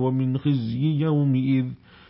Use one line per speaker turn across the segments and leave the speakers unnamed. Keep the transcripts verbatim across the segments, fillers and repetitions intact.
ومن خزي يومئذ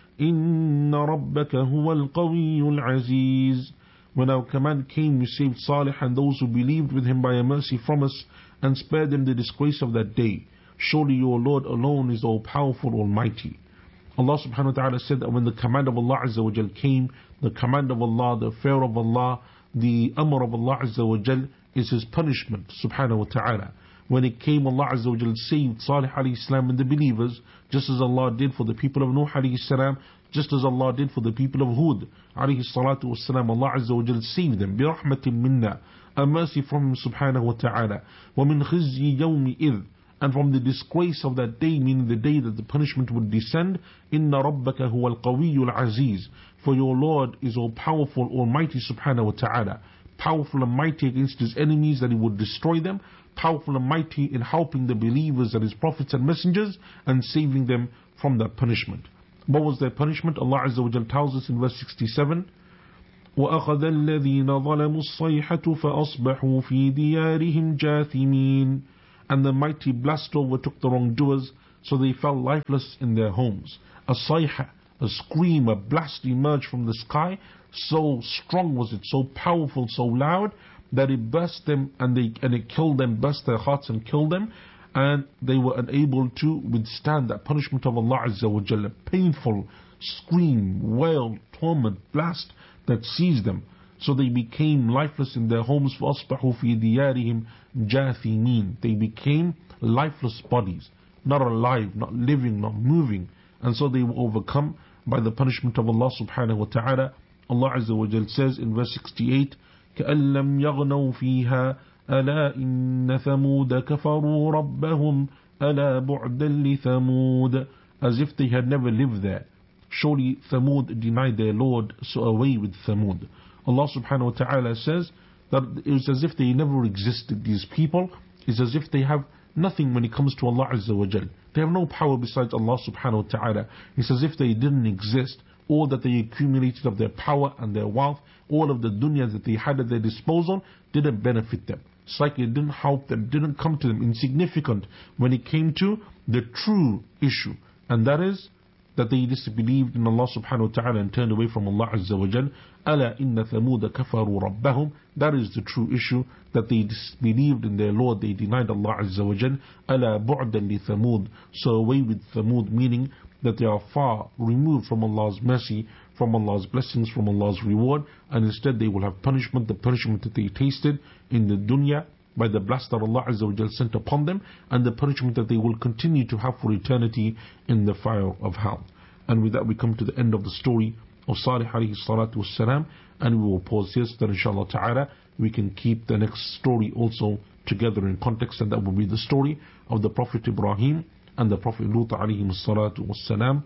إن ربك هو القوي العزيز. When our command came, we saved Salih and those who believed with him by a mercy from us, and spared them the disgrace of that day. Surely your Lord alone is all powerful, almighty. Allah subhanahu wa ta'ala said that when the command of Allah Azza wa Jal came, the command of Allah, the fear of Allah, the amr of Allah Azza wa Jal is His punishment subhanahu wa ta'ala. When it came, Allah Azza wa Jal saved Salih alayhi salam and the believers, just as Allah did for the people of Nuh alayhi salam, just as Allah did for the people of Hud alayhi salatu wassalam. Allah Azza wa Jal saved them برحمة منا, a mercy from Him subhanahu wa ta'ala. ومن خزي يومئذ, and from the disgrace of that day, meaning the day that the punishment would descend. إن ربك هو القوي العزيز, for your Lord is all powerful, almighty subhanahu wa ta'ala, powerful and mighty against His enemies that He would destroy them, powerful and mighty in helping the believers and His prophets and messengers and saving them from that punishment. What was their punishment? Allah Azza wa Jal tells us in verse sixty-seven, وَأَخَذَ الَّذِينَ ظَلَمُوا الصَّيْحَةُ فَأَصْبَحُوا فِي دِيَارِهِمْ جَاثِمِينَ, and the mighty blast overtook the wrongdoers, so they fell lifeless in their homes. A sayha, a scream, a blast emerged from the sky. So strong was it, so powerful, so loud, that it burst them and they and it killed them, burst their hearts and killed them, and they were unable to withstand that punishment of Allah Azza wa Jalla. Painful scream, wail, torment, blast that seized them. So they became lifeless in their homes. فَأَصْبَحُوا فِي دِيَارِهِمْ جَاثِمِينَ, they became lifeless bodies, not alive, not living, not moving. And so they were overcome by the punishment of Allah subhanahu wa ta'ala. Allah Azza wa Jal says in verse sixty-eight, كَأَن لَّمْ يَغْنَوْا فِيهَا أَلَا إِنَّ ثَمُودَ كَفَرُوا رَبَّهُمْ أَلَا بُعْدًا لِثَمُودَ, as if they had never lived there. Surely Thamud denied their Lord, so away with Thamud. Allah subhanahu wa ta'ala says that it's as if they never existed. These people, it's as if they have nothing when it comes to Allah Azza wa Jal. They have no power besides Allah subhanahu wa ta'ala. It's as if they didn't exist. All that they accumulated of their power and their wealth, all of the dunya that they had at their disposal, didn't benefit them. It's like it didn't help them, didn't come to them, insignificant when it came to the true issue. And that is that they disbelieved in Allah subhanahu wa ta'ala and turned away from Allah Azza wa Jal. أَلَا إِنَّ ثَمُودَ كَفَرُوا رَبَّهُمْ, that is the true issue, that they disbelieved in their Lord, they denied Allah Azza wa Jal. أَلَا بُعْدًا لِثَمُودَ, so away with Thamud, meaning that they are far removed from Allah's mercy, from Allah's blessings, from Allah's reward, and instead they will have punishment, the punishment that they tasted in the dunya by the blast that Allah Azza wa Jal sent upon them, and the punishment that they will continue to have for eternity in the fire of hell. And with that we come to the end of the story of Salih alayhi salatu wassalam, and we will pause here so that inshallah ta'ala we can keep the next story also together in context, and that will be the story of the Prophet Ibrahim and the Prophet Lut alayhi salatu wassalam.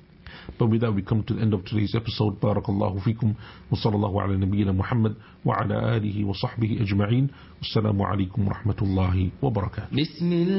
But with that we come to the end of today's episode. Barakallahu fikum wa sallallahu ala nabiyyina Muhammad wa ala alihi wa sahbihi ajma'in. Wassalamu alaikum wa rahmatullahi wa barakatuh.